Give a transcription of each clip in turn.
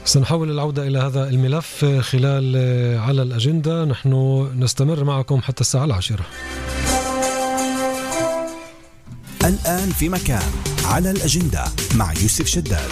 سنحاول العودة إلى هذا الملف خلال على الأجندة. نحن نستمر معكم حتى الساعة 10. الآن في مكان على الأجندة مع يوسف شداد.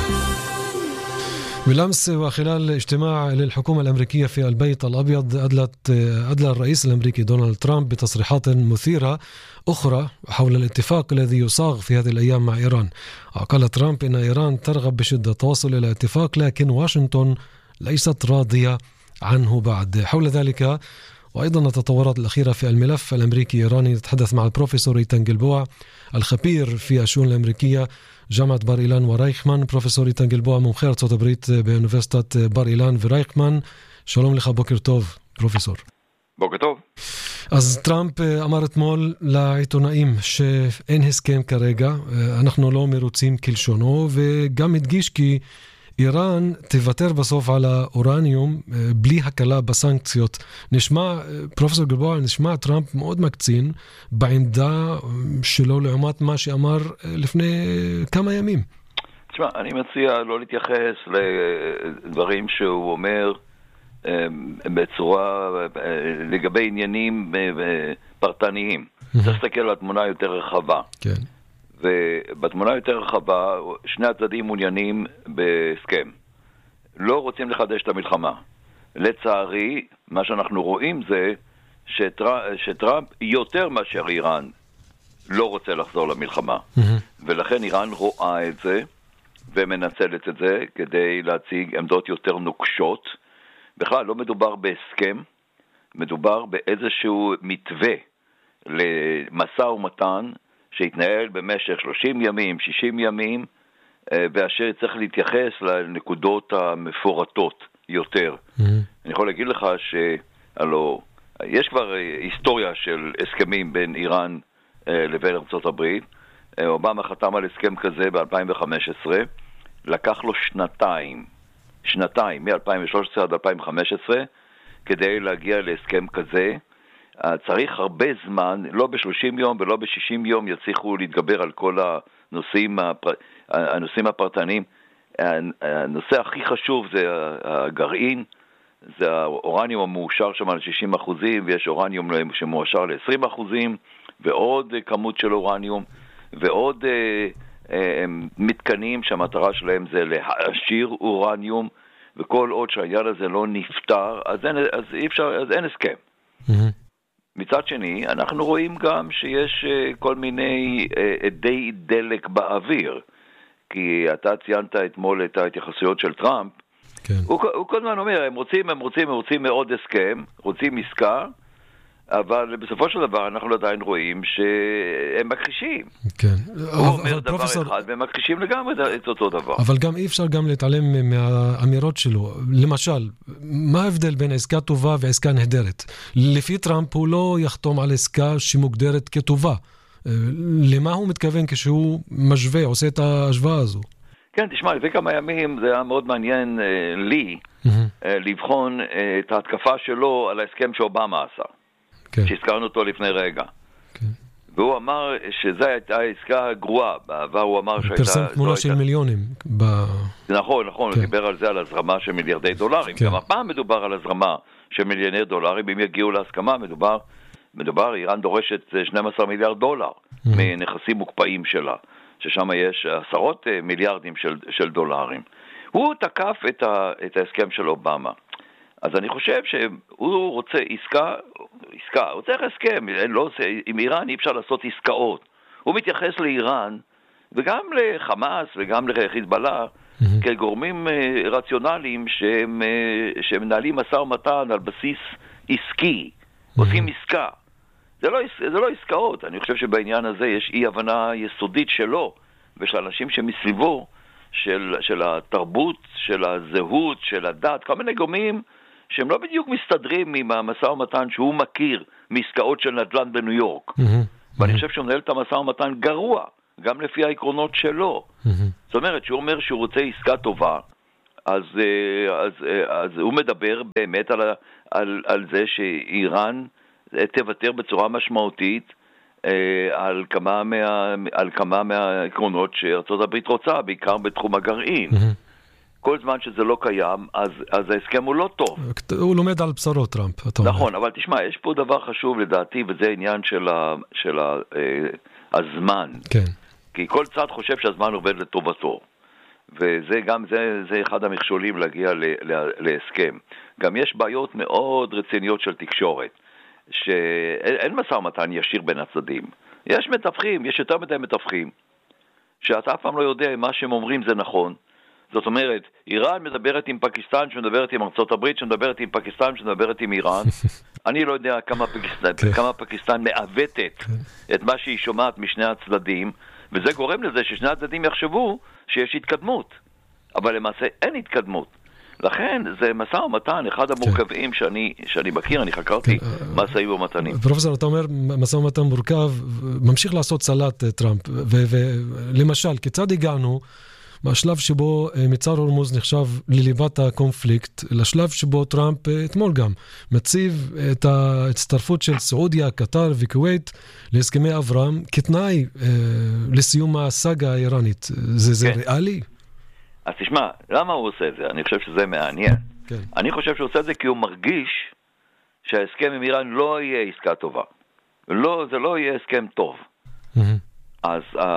بالأمس وخلال اجتماع للحكومة الأمريكية في البيت الأبيض أدلى الرئيس الأمريكي دونالد ترامب بتصريحات مثيرة أخرى حول الاتفاق الذي يصاغ في هذه الأيام مع إيران. قال ترامب إن إيران ترغب بشدة التوصل إلى اتفاق، لكن واشنطن ليست راضية عنه بعد. حول ذلك وأيضا التطورات الأخيرة في الملف الأمريكي إيراني نتحدث مع البروفيسور إيتان جلبوع الخبير في الشؤون الأمريكية جامعة بار إيلان ورايخمان. بروفيسور إيتان جلبوع ممخير أرצות הברית באוניברסיטת בר אילן וראיכמן. שלום לך, בוקר טוב פרופסור. בוקר טוב. אז טראמפ אמר אתמול לעיתונאים שאין הסכם כרגע, אנחנו לא מרוצים כלשונו, וגם הדגיש כי איראן תוותר בסוף על האורניום בלי הקלה בסנקציות. נשמע, פרופסור גלבוע, נשמע טראמפ מאוד מקצין בעמדה שלו לעומת מה שאמר לפני כמה ימים. תשמע, אני מציע לא להתייחס לדברים שהוא אומר בצורה לגבי עניינים פרטניים. צריך להסתכל על התמונה יותר רחבה. כן. ובתמונה יותר רחבה, שני הצדדים מעוניינים בהסכם. לא רוצים לחדש את המלחמה. לצערי, מה שאנחנו רואים זה שטראמפ יותר מאשר איראן לא רוצה לחזור למלחמה. ולכן איראן רואה את זה ומנצלת את זה כדי להציג עמדות יותר נוקשות. בכלל, לא מדובר בהסכם, מדובר באיזשהו מתווה למשא ומתן שהתנהל במשך 30 ימים, 60 ימים, ואשר צריך להתייחס לנקודות המפורטות יותר. אני יכול להגיד לך יש כבר היסטוריה של הסכמים בין איראן לבין ארצות הברית. אובמה חתם על הסכם כזה ב-2015, לקח לו שנתיים, מ-2013 עד 2015, כדי להגיע להסכם כזה. צריך הרבה זמן, לא ב-30 יום ולא ב-60 יום יצליחו להתגבר על כל הנושאים הפרטניים. הנושא הכי חשוב זה הגרעין, זה האורניום המאושר שם על 60%, ויש אורניום שמאושר ל-20%, ועוד כמות של אורניום, ועוד מתקנים שהמטרה שלהם זה להעשיר אורניום, וכל עוד שהעניין הזה לא נפתר, אז אין הסכם. מצד שני, אנחנו רואים גם שיש כל מיני עדי דלק באוויר, כי אתה ציינת אתמול את ההתייחסויות של טראמפ. כן. הוא כל הזמן אומר, הם רוצים מאוד הסכם, רוצים עסקה, אבל בסופו של דבר אנחנו עדיין רואים שהם מכחישים. כן. הוא אומר דבר אחד והם מכחישים לגמרי את אותו דבר. אבל גם אי אפשר גם להתעלם מהאמירות שלו. למשל, מה ההבדל בין עסקה טובה ועסקה נהדרת? לפי טראמפ הוא לא יחתום על עסקה שמוגדרת כטובה. למה הוא מתכוון כשהוא משווה, עושה את ההשוואה הזו? כן, תשמע, לפי כמה ימים זה היה מאוד מעניין לי לבחון את ההתקפה שלו על ההסכם שאובמה עשה. שהזכרנו אותו לפני רגע. והוא אמר שזו הייתה העסקה הגרועה. בעבר הוא אמר שהייתה... פרסם תמונה של מיליונים. נכון, הוא דיבר על זה, על הזרמה של מיליארדי דולרים. גם הפעם מדובר על הזרמה של מיליוני דולרים. אם יגיעו להסכמה, מדובר, איראן דורשת 12 מיליארד דולר מנכסים מוקפאים שלה, ששם יש עשרות מיליארדים של דולרים. הוא תקף את ההסכם של אובמה. אז אני חושב שהוא רוצה עסקה, הוא צריך הסכם, עם איראן אי אפשר לעשות עסקאות. הוא מתייחס לאיראן, וגם לחמאס וגם לחיזבאללה, כגורמים רציונליים שמנהלים משא ומתן על בסיס עסקי, עושים עסקה. זה לא עסקאות. אני חושב שבעניין הזה יש אי הבנה יסודית שלו, ושל אנשים שמסביבו, של התרבות, של הזהות, של הדת, כל מיני גורמים שהם לא בדיוק מסתדרים עם המשא ומתן שהוא מכיר מעסקאות של נדל"ן בניו יורק. ואני חושב שהוא מנהל את המשא ומתן גרוע, גם לפי העקרונות שלו. זאת אומרת, שהוא אומר שהוא רוצה עסקה טובה, אז הוא מדבר באמת על זה שאיראן תוותר בצורה משמעותית על כמה מהעקרונות שארצות הברית רוצה, בעיקר בתחום הגרעין. כל זמן שזה לא קיים, אז ההסכם הוא לא טוב. הוא לומד על בשורות טראמפ. נכון, אבל תשמע, יש פה דבר חשוב לדעתי, וזה עניין של הזמן. כן. כי כל צד חושב שהזמן עובד לטובתו. וזה גם, זה אחד המכשולים להגיע להסכם. גם יש בעיות מאוד רציניות של תקשורת, שאין משא ומתן ישיר בין הצדדים. יש מתווכים, יש יותר מדי מתווכים, שאתה אף פעם לא יודע אם מה שהם אומרים זה נכון. זאת אומרת, איראן מדברת עם פקיסטן, שמדברת עם ארצות הברית, שמדברת עם פקיסטן, שמדברת עם איראן. אני לא יודע כמה פקיסטן מעוותת את מה שהיא שומעת משני הצדדים, וזה גורם לזה ששני הצדדים יחשבו שיש התקדמות. אבל למעשה אין התקדמות. לכן זה משא ומתן, אחד המורכבים שאני מכיר, אני חקרתי משאים ומתנים. פרופסור, אתה אומר משא ומתן מורכב, ממשיך לעשות סלט טראמפ, ולמשל, כיצד הגענו מהשלב שבו מצר הורמוז נחשב לליבת הקונפליקט, לשלב שבו טראמפ אתמול גם מציב את ההצטרפות של סעודיה, קטר וכווית להסכמי אברהם כתנאי לסיום הסאגה האיראנית. זה ריאלי? אז תשמע, למה הוא עושה את זה? אני חושב שזה מעניין. כן. אני חושב שהוא עושה את זה כי הוא מרגיש שההסכם עם איראן לא יהיה עסקה טובה. זה לא יהיה הסכם טוב. אז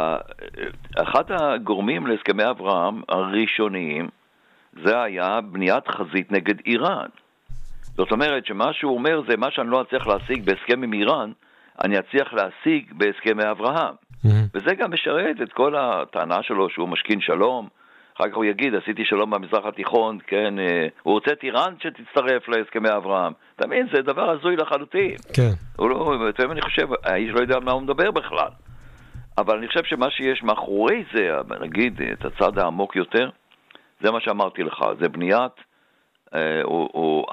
אחד הגורמים להסכמי אברהם הראשוניים זה היה בניית חזית נגד איראן. זאת אומרת שמה שהוא אומר זה מה שאני לא אצליח להשיג בהסכם עם איראן, אני אצליח להשיג בהסכמי אברהם. וזה גם משרת את כל הטענה שלו שהוא משכין שלום. אחר כך הוא יגיד, עשיתי שלום במזרח התיכון, כן, הוא רוצה את איראן שתצטרף להסכמי אברהם. אתה מבין, זה דבר הזוי לחלוטין. כן. אני חושב, האיש לא יודע מה הוא מדבר בכלל. אבל אני חושב שמה שיש מאחורי זה, נגיד, את הצד העמוק יותר, זה מה שאמרתי לך, זה בניית, או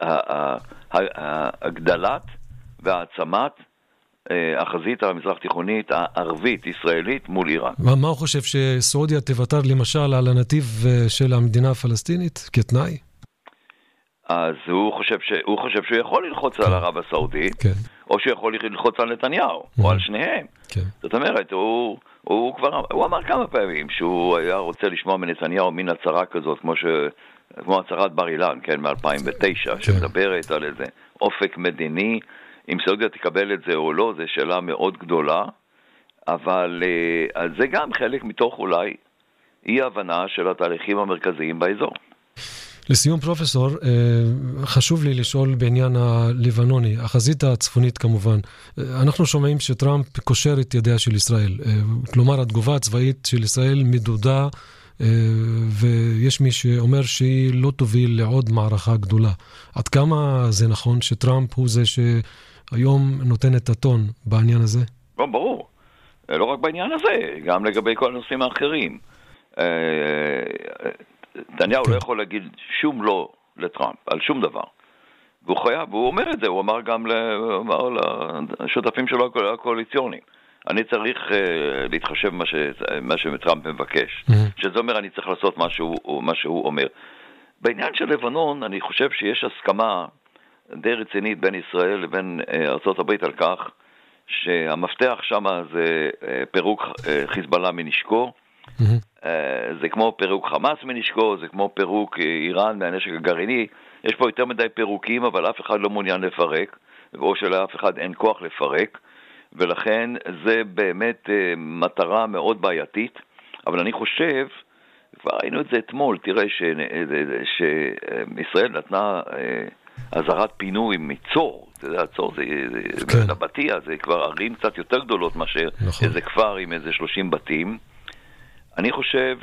הגדלת והעצמת החזית המזרח תיכונית הערבית ישראלית מול איראן. מה הוא חושב, שסעודיה תוותר למשל על הנתיב של המדינה הפלסטינית כתנאי? אז הוא חושב שהוא יכול ללחוץ על ערב הסעודית, או שיכול ללחוץ על נתניהו, או על שניהם. זאת אומרת, הוא אמר כמה פעמים שהוא היה רוצה לשמוע מנתניהו מין הצהרה כזאת, כמו הצהרת בר אילן, כן, מ-2009, שמדברת על איזה אופק מדיני. אם סעודיה תקבל את זה או לא, זו שאלה מאוד גדולה, אבל זה גם חלק מתוך אולי אי הבנה של התהליכים המרכזיים באזור. לסיום פרופסור, חשוב לי לשאול בעניין הלבנוני, החזית הצפונית כמובן. אנחנו שומעים שטראמפ קושר את ידיה של ישראל, כלומר התגובה הצבאית של ישראל מדודה, ויש מי שאומר שהיא לא תוביל לעוד מערכה גדולה. עד כמה זה נכון שטראמפ הוא זה שהיום נותן את הטון בעניין הזה? ברור. לא רק בעניין הזה, גם לגבי כל הנושאים האחרים. נתניהו לא יכול להגיד שום לא לטראמפ, על שום דבר. והוא חייב, והוא אומר את זה, הוא אמר גם לשותפים שלו הקואליציוניים. אני צריך להתחשב מה שטראמפ מבקש. שזה אומר, אני צריך לעשות מה שהוא אומר. בעניין של לבנון, אני חושב שיש הסכמה די רצינית בין ישראל לבין ארצות הברית על כך, שהמפתח שם זה פירוק חיזבאללה מנשקו, זה כמו פירוק חמאס מנשקו, זה כמו פירוק איראן מהנשק הגרעיני. יש פה יותר מדי פירוקים, אבל אף אחד לא מעוניין לפרק, או שלאף אחד אין כוח לפרק, ולכן זה באמת מטרה מאוד בעייתית. אבל אני חושב, כבר ראינו את זה אתמול, תראה שישראל נתנה אזהרת פינוי מצור, אתה יודע, צור זה נבטיה, זה כבר ערים קצת יותר גדולות מאשר איזה כפר עם איזה 30 בתים. אני חושב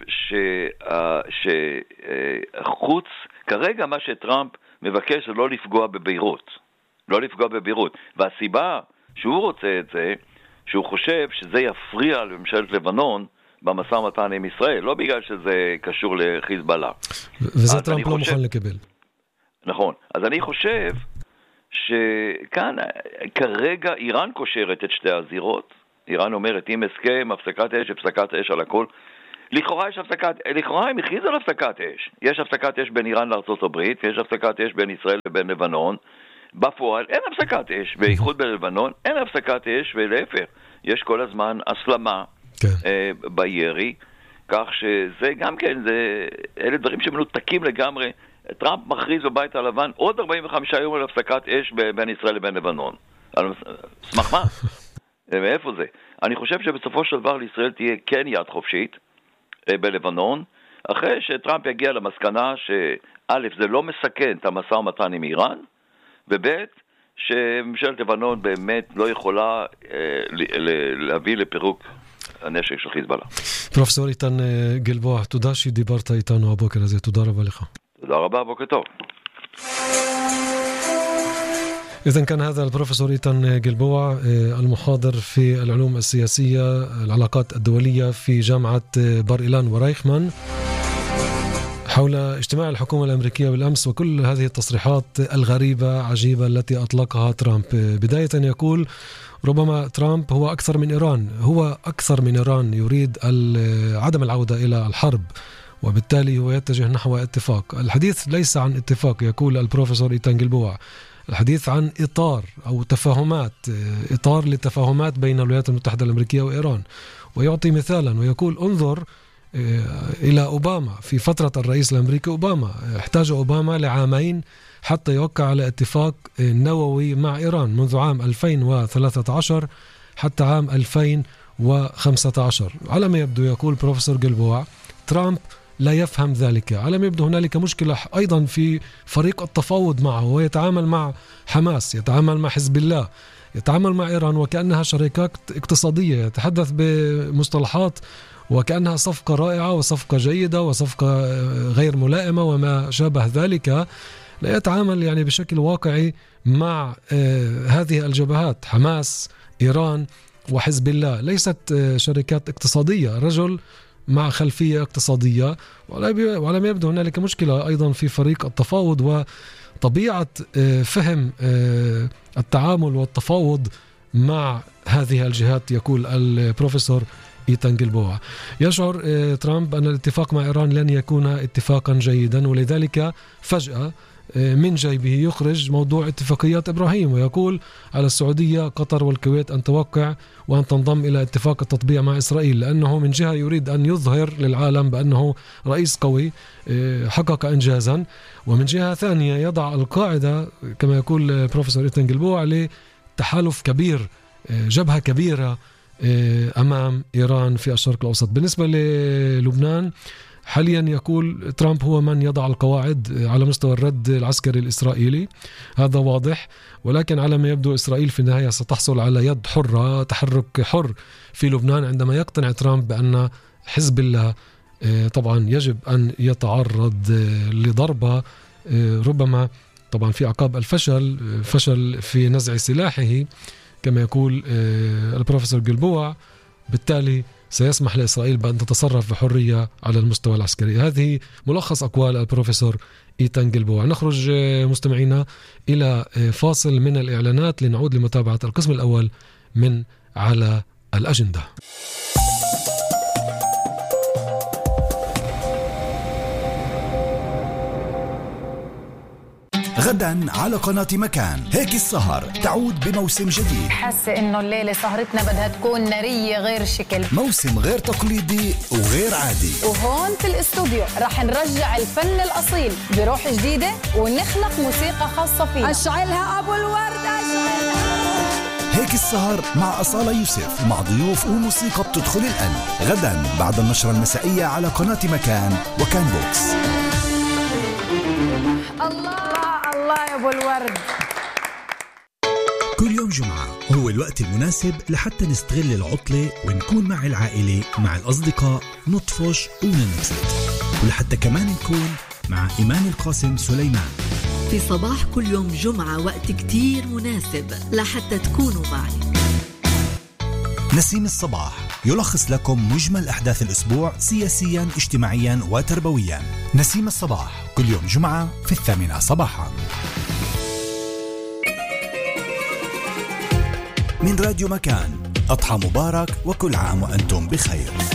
שחוץ, כרגע מה שטראמפ מבקש זה לא לפגוע בביירות. לא לפגוע בביירות. והסיבה שהוא רוצה את זה, שהוא חושב שזה יפריע לממשלת לבנון במשא ומתן עם ישראל, לא בגלל שזה קשור לחיזבאללה. וזה טראמפ לא מוכן לקבל. נכון. אז אני חושב שכאן, כרגע איראן קושרת את שתי הזירות. איראן אומרת, אם הסכם, הפסקת אש, הפסקת אש על הכל. לכאורה הם הכריזו על הפסקת אש. יש הפסקת אש בין איראן לארצות הברית, ויש הפסקת אש בין ישראל לבין לבנון. בפועל אין הפסקת אש, בייחוד בלבנון אין הפסקת אש, ולהפך, יש כל הזמן הסלמה בירי. כך שזה גם כן, אלה דברים שמנותקים לגמרי. טראמפ מכריז בבית הלבן עוד 45 יום על הפסקת אש בין ישראל לבין לבנון. סמך מה? מאיפה זה? אני חושב שבסופו של דבר לישראל תהיה כן יד חופשית בלבנון, אחרי שטראמפ יגיע למסקנה שא' זה לא מסכן את המשא ומתן עם איראן, וב' שממשלת לבנון באמת לא יכולה להביא לפירוק הנשק של חיזבאללה. פרופסור איתן גלבוע, תודה שדיברת איתנו הבוקר הזה, תודה רבה לך. תודה רבה, בוקר טוב. إذن كان هذا البروفيسور إيتان جلبوع المحاضر في العلوم السياسية العلاقات الدولية في جامعة بار إيلان ورايخمان حول اجتماع الحكومة الأمريكية بالأمس وكل هذه التصريحات الغريبة عجيبة التي أطلقها ترامب. بداية يقول ربما ترامب هو أكثر من إيران يريد عدم العودة إلى الحرب، وبالتالي هو يتجه نحو اتفاق. الحديث ليس عن اتفاق يقول البروفيسور إيتان جلبوع، الحديث عن إطار أو تفاهمات، إطار للتفاهمات بين الولايات المتحدة الأمريكية وإيران. ويعطي مثالا ويقول انظر إلى أوباما في فترة الرئيس الأمريكي أوباما، احتاج أوباما لعامين حتى يوقع على اتفاق نووي مع إيران منذ عام 2013 حتى عام 2015. على ما يبدو يقول بروفيسور جلبوع ترامب لا يفهم ذلك. على ما يبدو هنالك مشكلة أيضا في فريق التفاوض معه، ويتعامل مع حماس، يتعامل مع حزب الله، يتعامل مع إيران وكأنها شركات اقتصادية، يتحدث بمصطلحات وكأنها صفقة رائعة وصفقة جيدة وصفقة غير ملائمة وما شابه ذلك. لا يتعامل يعني بشكل واقعي مع هذه الجبهات، حماس، إيران وحزب الله، ليست شركات اقتصادية. رجل مع خلفية اقتصادية، وعلى ما يبدو هنالك مشكلة أيضا في فريق التفاوض وطبيعة فهم التعامل والتفاوض مع هذه الجهات. يقول البروفيسور إيتان جلبوع يشعر ترامب أن الاتفاق مع إيران لن يكون اتفاقا جيدا، ولذلك فجأة من جيبه يخرج موضوع اتفاقيات إبراهيم، ويقول على السعودية قطر والكويت أن توقع وأن تنضم إلى اتفاق التطبيع مع إسرائيل، لأنه من جهة يريد أن يظهر للعالم بأنه رئيس قوي حقق إنجازا، ومن جهة ثانية يضع القاعدة كما يقول بروفيسور إيتان جلبوع لتحالف كبير، جبهة كبيرة أمام إيران في الشرق الأوسط. بالنسبة للبنان حاليا يقول ترامب هو من يضع القواعد على مستوى الرد العسكري الإسرائيلي، هذا واضح، ولكن على ما يبدو إسرائيل في النهاية ستحصل على يد حرة، تحرك حر في لبنان عندما يقتنع ترامب بأن حزب الله طبعا يجب أن يتعرض لضربة ربما طبعا في عقاب الفشل في نزع سلاحه كما يقول البروفيسور جلبوع، بالتالي سيسمح لإسرائيل بأن تتصرف بحرية على المستوى العسكري. هذه ملخص أقوال البروفيسور إيتان جلبوع. نخرج مستمعينا إلى فاصل من الإعلانات لنعود لمتابعة القسم الأول من على الأجندة. غدا على قناة مكان هيك السهر تعود بموسم جديد. حاسة إنه الليلة سهرتنا بدها تكون نارية غير شكل، موسم غير تقليدي وغير عادي، وهون في الاستوديو رح نرجع الفن الأصيل بروح جديدة ونخلق موسيقى خاصة فينا. أشعلها أبو الورد، أشعلها. هيك السهر مع أصالة يوسف مع ضيوف وموسيقى بتدخل القلب، غدا بعد النشرة المسائية على قناة مكان وكان بوكس. الله يا أبو الورد. كل يوم جمعة هو الوقت المناسب لحتى نستغل العطلة ونكون مع العائلة مع الأصدقاء، نطفش وننبسط، ولحتى كمان نكون مع إيمان القاسم سليمان في صباح كل يوم جمعة. وقت كتير مناسب لحتى تكونوا معي. نسيم الصباح يلخص لكم مجمل أحداث الأسبوع سياسيا اجتماعيا وتربويا. نسيم الصباح كل يوم جمعة في 8 صباحا من راديو مكان. أضحى مبارك وكل عام وأنتم بخير.